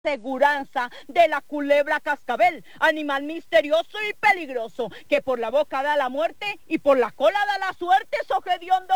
seguranza de la culebra cascabel, animal misterioso y peligroso, que por la boca da la muerte y por la cola da la suerte. Sojedionda,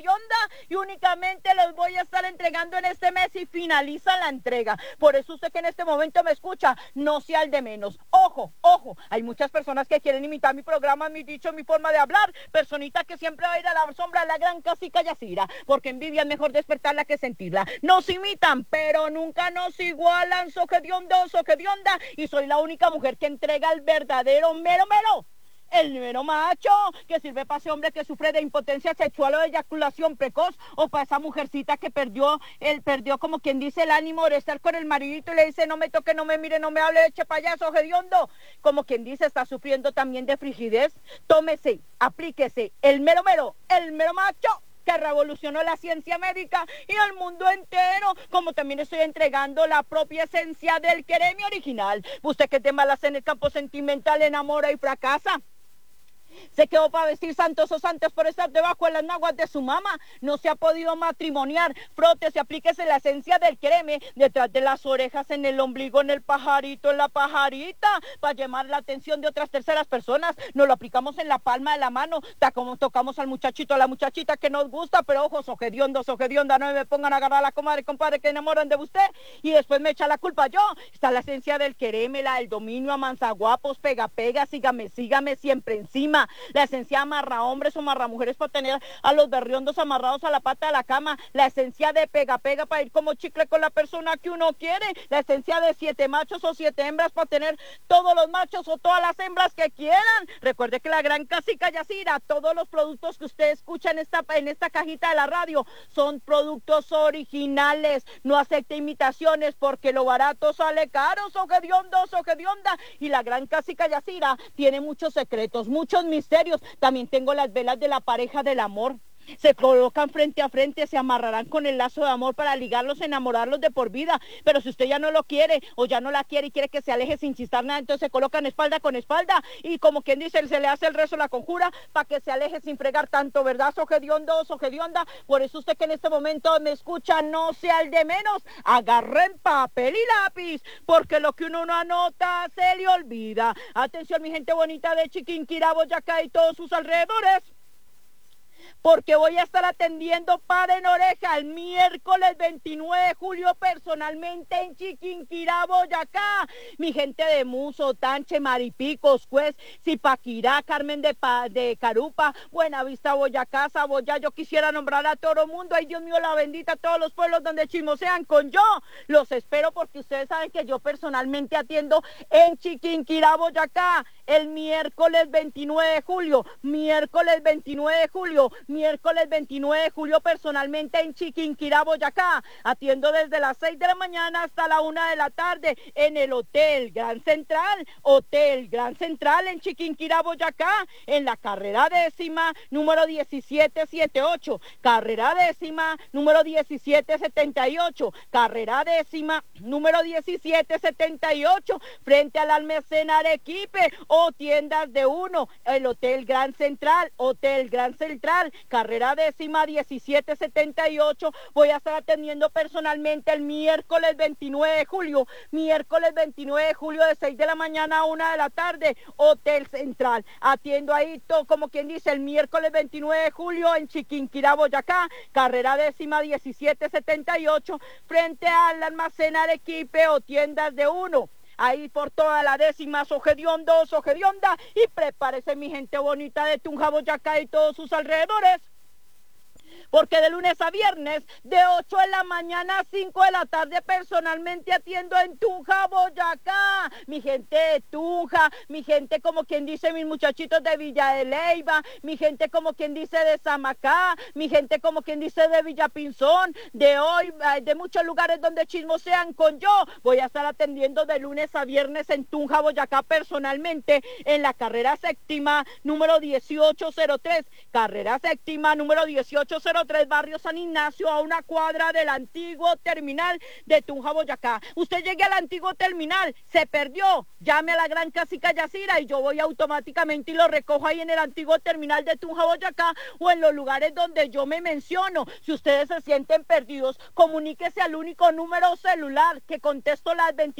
y únicamente los voy a estar entregando en este mes y finaliza la entrega. Por eso usted que en este momento me escucha, no sea el de menos. Ojo, hay muchas personas que quieren imitar mi programa, mi dicho, mi forma de hablar, personita que siempre va a ir a la sombra de la gran casica Yacira, porque envidia es mejor despertarla que sentirla. Nos imitan, pero nunca nos igualan. Sojedionda, y soy la única mujer que entrega el verdadero mero, el mero macho, que sirve para ese hombre que sufre de impotencia sexual o de eyaculación precoz, o para esa mujercita que perdió como quien dice el ánimo de estar con el maridito y le dice no me toque, no me mire, no me hable, eche payaso, hediondo, como quien dice está sufriendo también de frigidez. Tómese, aplíquese el mero macho, que revolucionó la ciencia médica y el mundo entero, como también estoy entregando la propia esencia del queremio original. Usted que te malas en el campo sentimental, enamora y fracasa, se quedó para vestir santos o santas por estar debajo de las naguas de su mamá, no se ha podido matrimoniar, frótese, aplíquese la esencia del creme detrás de las orejas, en el ombligo, en el pajarito, en la pajarita, para llamar la atención de otras terceras personas. Nos lo aplicamos en la palma de la mano, como tocamos al muchachito, a la muchachita que nos gusta, pero ojo, sojedionda, no me pongan a agarrar a la comadre, compadre, que enamoran de usted y después me echa la culpa yo. Está la esencia del quereme, la del dominio, amanzaguapos, pega, sígame, siempre encima. La esencia amarra hombres o amarra mujeres para tener a los berriondos amarrados a la pata de la cama. La esencia de pega para ir como chicle con la persona que uno quiere. La esencia de 7 machos o 7 hembras para tener todos los machos o todas las hembras que quieran. Recuerde que la gran casica Yacira, todos los productos que usted escucha en esta cajita de la radio son productos originales. No acepte imitaciones porque lo barato sale caro. Sojedionda, y la gran casica Yacira tiene muchos secretos, muchos misterios. También tengo las velas de la pareja del amor. Se colocan frente a frente, se amarrarán con el lazo de amor para ligarlos, enamorarlos de por vida. Pero si usted ya no lo quiere o ya no la quiere y quiere que se aleje sin chistar nada, entonces se colocan espalda con espalda y como quien dice, se le hace el rezo, la conjura para que se aleje sin fregar tanto, ¿verdad? Sojedionda. Por eso usted que en este momento me escucha, no sea el de menos, agarren papel y lápiz, porque lo que uno no anota se le olvida. Atención, mi gente bonita de Chiquinquirá, Boyacá y todos sus alrededores, porque voy a estar atendiendo para en oreja el miércoles 29 de julio personalmente en Chiquinquirá, Boyacá. Mi gente de Muso, Tanche, Maripico, Oscuez, Zipaquirá, Carmen de Carupa, Buenavista, Boyacá, Saboyá. Yo quisiera nombrar a todo mundo. Ay, Dios mío, la bendita, todos los pueblos donde chismosean con yo. Los espero porque ustedes saben que yo personalmente atiendo en Chiquinquirá, Boyacá, el miércoles 29 de julio. Miércoles 29 de julio personalmente en Chiquinquirá, Boyacá. Atiendo desde las 6 de la mañana hasta la 1 de la tarde en el Hotel Gran Central en Chiquinquirá, Boyacá, en la carrera décima, número 1778, carrera décima, número 1778, carrera décima, número 1778, frente al almacén Arequipe o tiendas de uno, el Hotel Gran Central, carrera décima 1778. Voy a estar atendiendo personalmente el miércoles 29 de julio de 6 de la mañana a 1 de la tarde, Hotel Central. Atiendo ahí como quien dice el miércoles 29 de julio en Chiquinquirá, Boyacá, carrera décima 1778, frente al almacén Arequipe o tiendas de uno. Ahí por toda la décima, Sojedionda, y prepárese mi gente bonita de Tunja, Boyacá y todos sus alrededores, porque de lunes a viernes, de 8 de la mañana a 5 de la tarde, personalmente atiendo en Tunja, Boyacá. Mi gente de Tunja, mi gente como quien dice, mis muchachitos de Villa de Leyva, mi gente como quien dice de Samacá, mi gente como quien dice de Villapinzón, de muchos lugares donde chismosean con yo. Voy a estar atendiendo de lunes a viernes en Tunja, Boyacá, personalmente, en la carrera séptima, número 1803, carrera séptima, número 1803, 1803, barrio San Ignacio, a una cuadra del antiguo terminal de Tunja, Boyacá. Usted llegue al antiguo terminal, se perdió, llame a la gran cacica Yacira y yo voy automáticamente y lo recojo ahí en el antiguo terminal de Tunja, Boyacá, o en los lugares donde yo me menciono. Si ustedes se sienten perdidos, comuníquese al único número celular que contesto las 24